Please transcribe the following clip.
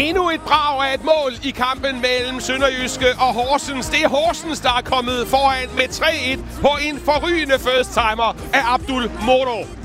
Endnu et brag af et mål i kampen mellem Sønderjyske og Horsens. Det er Horsens, der er kommet foran med 3-1 på en forrygende first-timer af Abdul Moro.